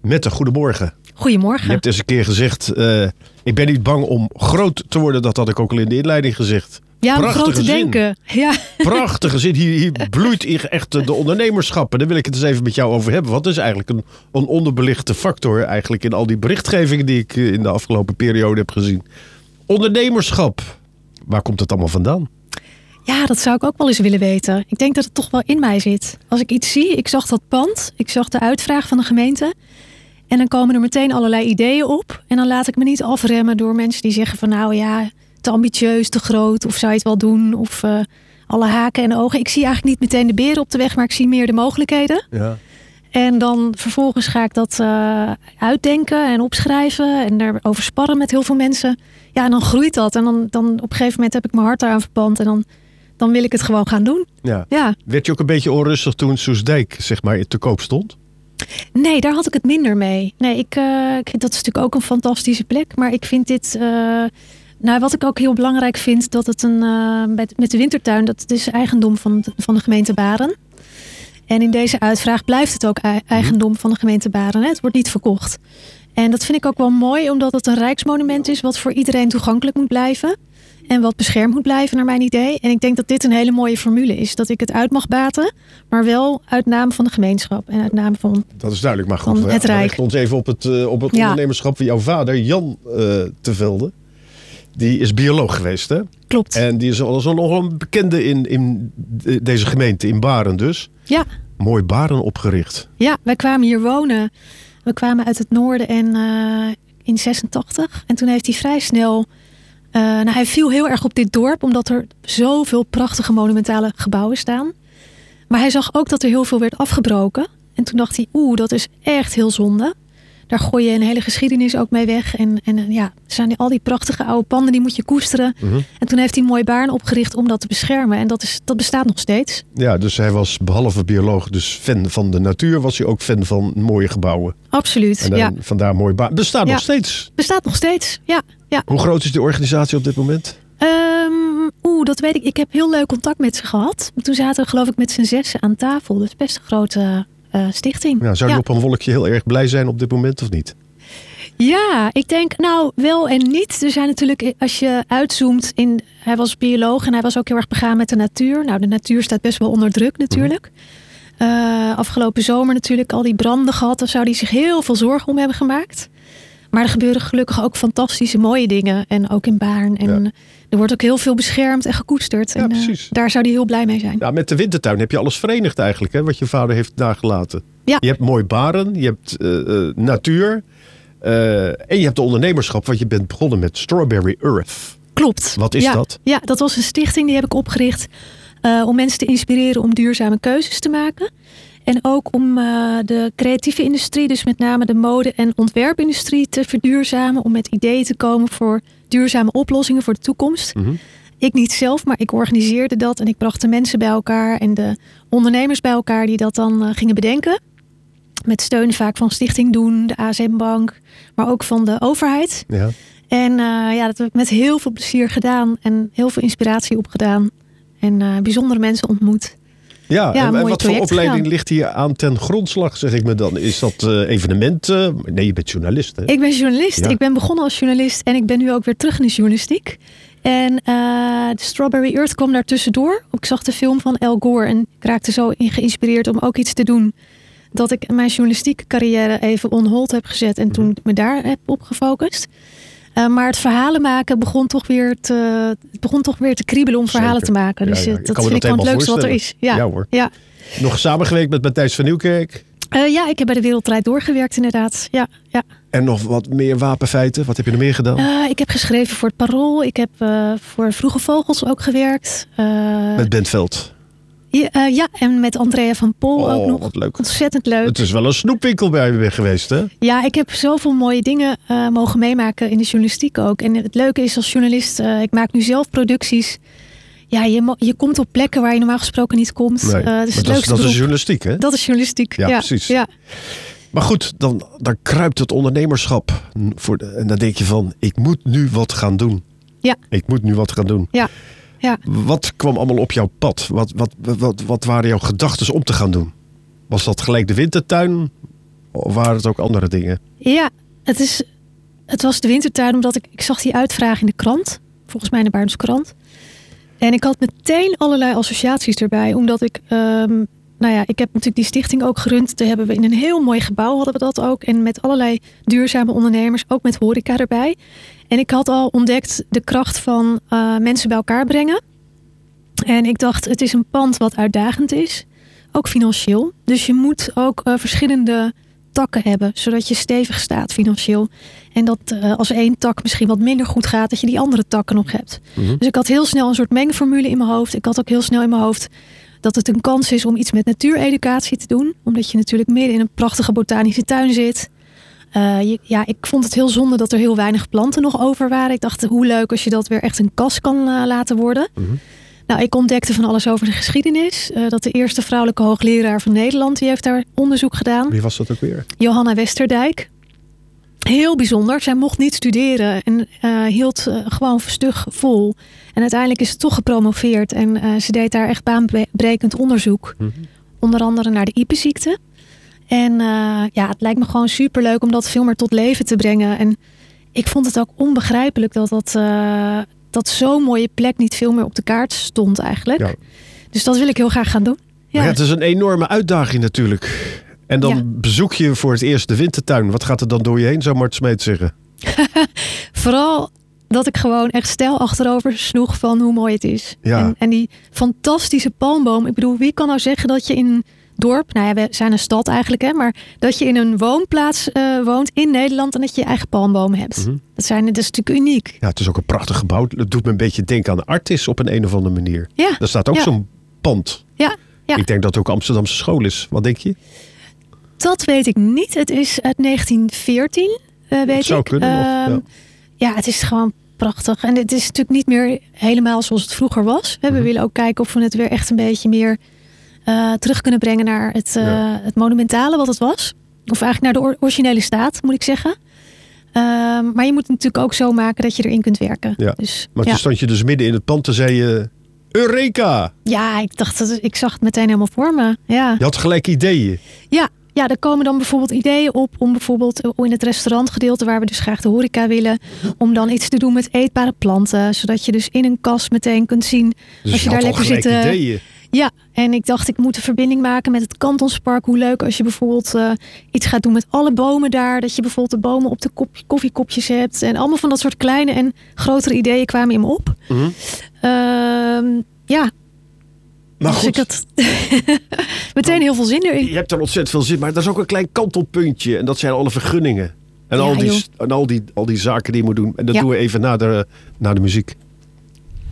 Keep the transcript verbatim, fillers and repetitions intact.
Mette, goedemorgen. Goedemorgen. Je hebt eens een keer gezegd, uh, ik ben niet bang om groot te worden. Dat had ik ook al in de inleiding gezegd. Ja, om Prachtige groot te zin. denken. Ja. Prachtige zin. Hier, hier bloeit echt de ondernemerschap. En daar wil ik het eens even met jou over hebben. Wat is eigenlijk een, een onderbelichte factor eigenlijk in al die berichtgevingen die ik in de afgelopen periode heb gezien? Ondernemerschap. Waar komt het allemaal vandaan? Ja, dat zou ik ook wel eens willen weten. Ik denk dat het toch wel in mij zit. Als ik iets zie, ik zag dat pand, ik zag de uitvraag van de gemeente. En dan komen er meteen allerlei ideeën op. En dan laat ik me niet afremmen door mensen die zeggen van nou ja, te ambitieus, te groot. Of zou je het wel doen? Of uh, alle haken en ogen. Ik zie eigenlijk niet meteen de beren op de weg, maar ik zie meer de mogelijkheden. Ja. En dan vervolgens ga ik dat uh, uitdenken en opschrijven. En daarover sparren met heel veel mensen. Ja, en dan groeit dat. En dan, dan op een gegeven moment heb ik mijn hart eraan verpand. En dan, dan wil ik het gewoon gaan doen. Ja. Ja. Werd je ook een beetje onrustig toen Soestdijk zeg maar te koop stond? Nee, daar had ik het minder mee. Nee, ik, uh, ik vind dat is natuurlijk ook een fantastische plek. Maar ik vind dit... Uh, nou, wat ik ook heel belangrijk vind, dat het een uh, met, met de Wintertuin, dat het is eigendom van, van de gemeente Baren. En in deze uitvraag blijft het ook eigendom van de gemeente Baren. Hè? Het wordt niet verkocht. En dat vind ik ook wel mooi, omdat het een rijksmonument is wat voor iedereen toegankelijk moet blijven. En wat beschermd moet blijven, naar mijn idee. En ik denk dat dit een hele mooie formule is. Dat ik het uit mag baten, maar wel uit naam van de gemeenschap. En uit naam van Dat is duidelijk, maar goed. Van het we Rijk. richten ons even op het, uh, op het Ja. ondernemerschap van jouw vader, Jan uh, te Velde. Die is bioloog geweest, hè? Klopt. En die is al nog een bekende in, in deze gemeente, in Baren dus. Ja. Mooi Baren opgericht. Ja, wij kwamen hier wonen. We kwamen uit het noorden en uh, in zesentachtig. En toen heeft hij vrij snel... Uh, nou, hij viel heel erg op dit dorp, omdat er zoveel prachtige monumentale gebouwen staan. Maar hij zag ook dat er heel veel werd afgebroken. En toen dacht hij, oeh, dat is echt heel zonde. Daar gooi je een hele geschiedenis ook mee weg. En, en ja, er zijn al die prachtige oude panden, die moet je koesteren. Mm-hmm. En toen heeft hij een mooi Baarn opgericht om dat te beschermen. En dat, is, dat bestaat nog steeds. Ja, dus hij was behalve bioloog dus fan van de natuur, was hij ook fan van mooie gebouwen. Absoluut, En dan, ja. vandaar mooi Baren. Bestaat Ja. nog steeds. Bestaat nog steeds, ja. ja. Hoe groot is die organisatie op dit moment? Um, Oeh, dat weet ik. Ik heb heel leuk contact met ze gehad. Toen zaten we geloof ik met z'n zessen aan tafel. Dat is best een grote uh, stichting. Ja, zou je ja. op een wolkje heel erg blij zijn op dit moment of niet? Ja, ik denk nou wel en niet. Er zijn natuurlijk, als je uitzoomt, in, hij was bioloog en hij was ook heel erg begaan met de natuur. Nou, de natuur staat best wel onder druk natuurlijk. Uh, afgelopen zomer natuurlijk al die branden gehad. Daar zou hij zich heel veel zorgen om hebben gemaakt. Maar er gebeuren gelukkig ook fantastische mooie dingen. En ook in Baarn. En ja. Er wordt ook heel veel beschermd en gekoesterd. Ja, en precies. Uh, daar zou hij heel blij mee zijn. Ja, met de Wintertuin heb je alles verenigd eigenlijk, hè, wat je vader heeft nagelaten. Ja. Je hebt mooi Baren, je hebt uh, uh, natuur. Uh, en je hebt de ondernemerschap, want je bent begonnen met Strawberry Earth. Klopt. Wat is ja. dat? Ja, dat was een stichting die heb ik opgericht uh, om mensen te inspireren om duurzame keuzes te maken. En ook om uh, de creatieve industrie, dus met name de mode- en ontwerpindustrie te verduurzamen. Om met ideeën te komen voor duurzame oplossingen voor de toekomst. Mm-hmm. Ik niet zelf, maar ik organiseerde dat. En ik bracht de mensen bij elkaar en de ondernemers bij elkaar die dat dan uh, gingen bedenken. Met steun vaak van Stichting Doen, de A S M-bank, maar ook van de overheid. Ja. En uh, ja, dat heb ik met heel veel plezier gedaan en heel veel inspiratie opgedaan. En uh, bijzondere mensen ontmoet. Ja, ja en, en wat voor opleiding gedaan. ligt hier aan ten grondslag, zeg ik me dan? Is dat uh, evenementen? Nee, je bent journalist, hè? Ik ben journalist. Ja. Ik ben begonnen als journalist en ik ben nu ook weer terug in de journalistiek. En uh, de Strawberry Earth kwam daar tussendoor. Ik zag de film van Al Gore en ik raakte zo in geïnspireerd om ook iets te doen. Dat ik mijn journalistieke carrière even on hold heb gezet en toen me daar heb op gefocust. Uh, maar het verhalen maken begon toch weer te, het begon toch weer te kriebelen om Zeker. verhalen te maken. Dus ja, ja. dat vind dat ik wel het leukste wat er is. Ja, ja hoor. Ja. Nog samengewerkt met Matthijs van Nieuwkerk? Uh, ja, ik heb bij de Wereldrijd doorgewerkt inderdaad. Ja, ja. En nog wat meer wapenfeiten? Wat heb je er meer gedaan? Uh, ik heb geschreven voor het Parool. Ik heb uh, voor Vroege Vogels ook gewerkt. Uh, met Ben Veld? Ja, uh, ja, en met Andrea van Pol oh, ook nog. Wat leuk. Ontzettend leuk. Het is wel een snoepwinkel bij je geweest, hè? Ja, ik heb zoveel mooie dingen uh, mogen meemaken in de journalistiek ook. En het leuke is als journalist, uh, ik maak nu zelf producties. Ja, je, mo- je komt op plekken waar je normaal gesproken niet komt. Nee, uh, dus het dat, is, dat is journalistiek, hè? Dat is journalistiek, ja. ja precies. Ja. Maar goed, dan, dan kruipt het ondernemerschap. Voor de, en dan denk je van, ik moet nu wat gaan doen. Ja. Ik moet nu wat gaan doen. Ja. Ja. Wat kwam allemaal op jouw pad? Wat, wat, wat, wat waren jouw gedachten om te gaan doen? Was dat gelijk de Wintertuin? Of waren het ook andere dingen? Ja, het, is, het was de wintertuin omdat ik, ik zag die uitvraag in de krant. Volgens mij in de Baarnse Krant. En ik had meteen allerlei associaties erbij. Omdat ik, um, nou ja, ik heb natuurlijk die stichting ook gerund. Daar hebben we in een heel mooi gebouw hadden we dat ook. En met allerlei duurzame ondernemers, ook met horeca erbij. En ik had al ontdekt de kracht van uh, mensen bij elkaar brengen. En ik dacht, het is een pand wat uitdagend is. Ook financieel. Dus je moet ook uh, verschillende takken hebben. Zodat je stevig staat financieel. En dat uh, als één tak misschien wat minder goed gaat, dat je die andere takken nog hebt. Mm-hmm. Dus ik had heel snel een soort mengformule in mijn hoofd. Ik had ook heel snel in mijn hoofd dat het een kans is om iets met natuureducatie te doen. Omdat je natuurlijk midden in een prachtige botanische tuin zit. Uh, je, ja, ik vond het heel zonde dat er heel weinig planten nog over waren. Ik dacht, hoe leuk als je dat weer echt een kas kan uh, laten worden. Mm-hmm. Nou, ik ontdekte van alles over de geschiedenis. Uh, dat de eerste vrouwelijke hoogleraar van Nederland, die heeft daar onderzoek gedaan. Wie was dat ook weer? Johanna Westerdijk. Heel bijzonder. Zij mocht niet studeren en uh, hield uh, gewoon stug vol. En uiteindelijk is ze toch gepromoveerd. En uh, ze deed daar echt baanbrekend onderzoek. Mm-hmm. Onder andere naar de Ipe-ziekte. En uh, ja, het lijkt me gewoon superleuk om dat veel meer tot leven te brengen. En ik vond het ook onbegrijpelijk dat dat... Uh, dat zo'n mooie plek niet veel meer op de kaart stond eigenlijk. Ja. Dus dat wil ik heel graag gaan doen. Ja. Ja, het is een enorme uitdaging natuurlijk. En dan ja. bezoek je voor het eerst de wintertuin. Wat gaat er dan door je heen, zou Mart Smeets zeggen? Vooral dat ik gewoon echt stijl achterover sloeg van hoe mooi het is. Ja. En, en die fantastische palmboom. Ik bedoel, wie kan nou zeggen dat je in een dorp... Nou ja, we zijn een stad eigenlijk, hè. Maar dat je in een woonplaats uh, woont in Nederland en dat je je eigen palmboom hebt. Mm-hmm. Dat, zijn, dat is natuurlijk uniek. Ja, het is ook een prachtig gebouw. Het doet me een beetje denken aan Artis op een, een of andere manier. Ja. Daar staat ook ja. zo'n pand. Ja. Ja. Ik denk dat het ook Amsterdamse school is. Wat denk je? Dat weet ik niet. Het is uit negentien veertien, uh, weet het zou ik. kunnen. Uh, ja. ja, het is gewoon prachtig. En het is natuurlijk niet meer helemaal zoals het vroeger was. We mm-hmm. willen ook kijken of we het weer echt een beetje meer uh, terug kunnen brengen naar het, uh, ja. het monumentale wat het was. Of eigenlijk naar de or- originele staat, moet ik zeggen. Uh, maar je moet het natuurlijk ook zo maken dat je erin kunt werken. Ja. Dus, maar toen ja. stond je dus midden in het pand en zei je... Eureka! Ja, ik dacht dat ik zag het meteen helemaal voor me. Ja. Je had gelijk ideeën. Ja, ja, er komen dan bijvoorbeeld ideeën op om bijvoorbeeld in het restaurantgedeelte waar we dus graag de horeca willen, om dan iets te doen met eetbare planten, zodat je dus in een kas meteen kunt zien dus als je, je daar lekker zit. Ideeën. Ja, en ik dacht ik moet een verbinding maken met het Kantonspark. Hoe leuk als je bijvoorbeeld uh, iets gaat doen met alle bomen daar. Dat je bijvoorbeeld de bomen op de kop- koffiekopjes hebt. En allemaal van dat soort kleine en grotere ideeën kwamen in me op. Mm-hmm. Uh, ja. Maar dus goed. ik had meteen heel veel zin erin. Je hebt er ontzettend veel zin, maar dat is ook een klein kantelpuntje. En dat zijn alle vergunningen. En, ja, al, die, en al, die, al die zaken die je moet doen. En dat ja. doen we even na de, na de muziek.